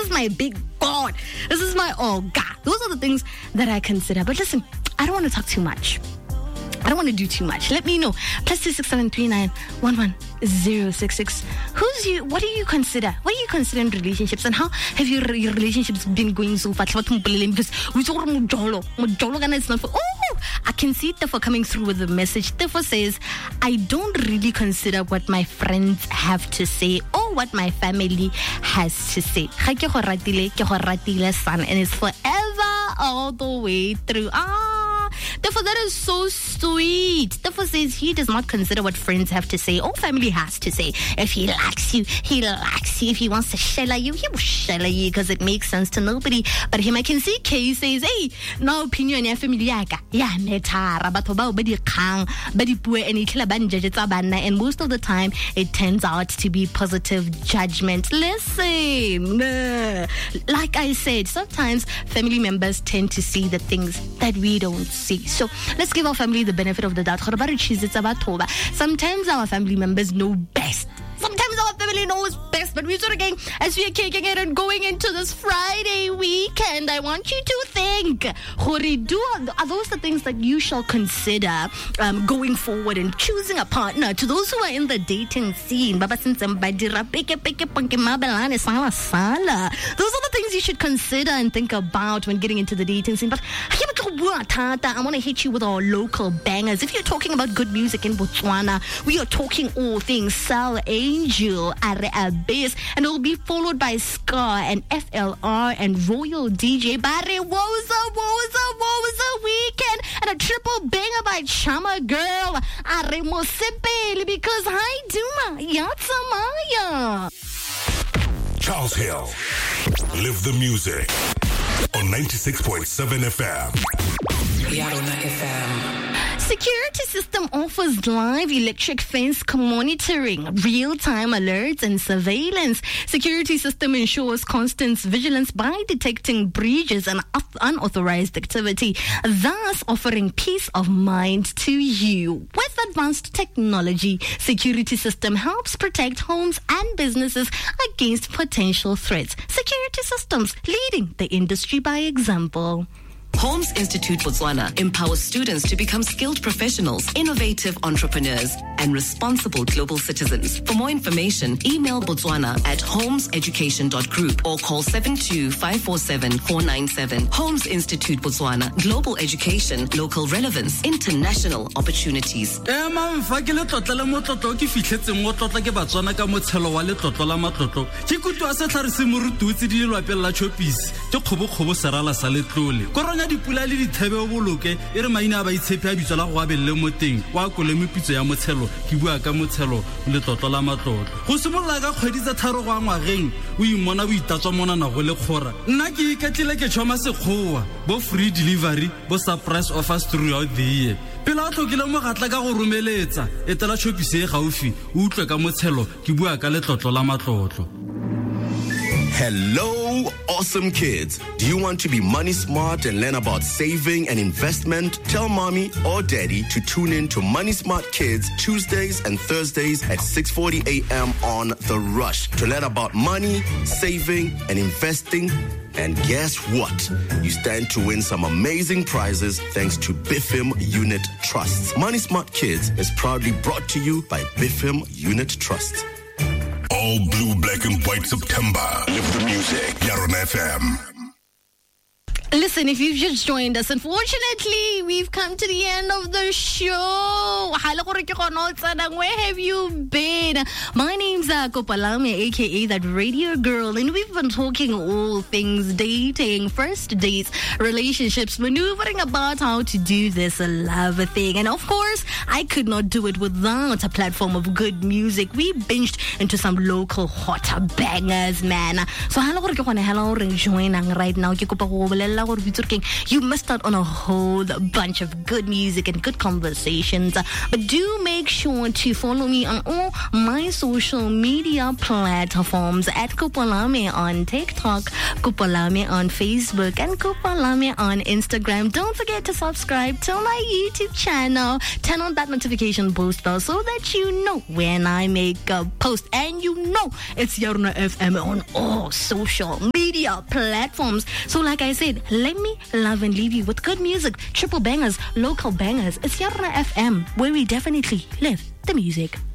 is my big God. This is my God. Those are the things that I consider. But listen, I don't want to talk too much. I don't want to do too much. Let me know. +26739110066. What do you consider? What do you consider in relationships? And how have your relationships been going so far? Because it's not for. Oh, I can see Tefo coming through with the message. Tefo says, I don't really consider what my friends have to say or what my family has to say. Son, and it's forever all the way through. Therefore, that is so sweet. Therefore, says he does not consider what friends have to say or family has to say. If he likes you, he likes you. If he wants to shella you, he will shella you because it makes sense to nobody but him. I can see Kay says, hey, no opinion ya family yaka. Ya netara batho ba di kgang ba di bue and itla ba njeje tsa bana, and most of the time it turns out to be positive judgment. Listen, like I said, sometimes family members tend to see the things that we don't see. So let's give our family the benefit of the doubt. Sometimes our family members know best. Sometimes our family knows best, but we're sort of getting, as we are kicking it and going into this Friday weekend, I want you to think, are those the things that you shall consider going forward and choosing a partner? To those who are in the dating scene, those are the things you should consider and think about when getting into the dating scene. But I want to hit you with our local bangers. If you're talking about good music in Botswana, we are talking all things Sal Angel, Are Abyss, and it will be followed by Scar and FLR and Royal DJ Barry Woza Weekend, and a triple banger by Chama Girl, Are Mosipeli, because hi Duma Yatsamaya. Charles Hill, live the music on 96.7 FM. Yarona FM. Security System offers live electric fence monitoring, real-time alerts and surveillance. Security System ensures constant vigilance by detecting breaches and unauthorized activity, thus offering peace of mind to you. With advanced technology, Security System helps protect homes and businesses against potential threats. Security Systems, leading the industry by example. Holmes Institute Botswana empowers students to become skilled professionals, innovative entrepreneurs, and responsible global citizens. For more information, email botswana@holmeseducation.group or call 72547-497. Holmes Institute Botswana. Global education, local relevance, international opportunities. Dipula le dithebe o boloke e re maina ba itshepe a bitso la go abelle mo teng wa koleme pitso ya motshelo ke bua ka motshelo le tlotlo la matlotlo go simolola ka kgwedi tsa tharo go ngwageng o imona bo itatswa mona na go le khora nna ke iketlile ke tshoma sekgowa bo free delivery bo surprise offers throughout the year pela tlhokile mo gatla ka go romeletsa etela shopise e gaufi o utlwe ka motshelo ke bua ka le tlotlo la matlotlo. Hello, awesome kids. Do you want to be money smart and learn about saving and investment? Tell mommy or daddy to tune in to Money Smart Kids Tuesdays and Thursdays at 6:40 a.m. on The Rush to learn about money, saving, and investing. And guess what? You stand to win some amazing prizes thanks to BIFM Unit Trusts. Money Smart Kids is proudly brought to you by BIFM Unit Trust. All blue, black, and white September. Live the music. Yarona FM. Listen, if you've just joined us, unfortunately, we've come to the end of the show. Where have you been? My name's Kopalame, aka that radio girl, and we've been talking all things dating, first dates, relationships, maneuvering about how to do this love thing. And of course, I could not do it without a platform of good music. We binged into some local hot bangers, man. So hello, join right now. you missed out on a whole bunch of good music and good conversations. But do make sure to follow me on all my social media platforms at Kupolame on TikTok, Kupolame on Facebook, and Kupolame on Instagram. Don't forget to subscribe to my YouTube channel. Turn on that notification bell so that you know when I make a post, and you know it's Yaruna FM on all social media platforms. So like I said, let me love and leave you with good music, triple bangers, local bangers. It's Yaruna FM, where we definitely live the music.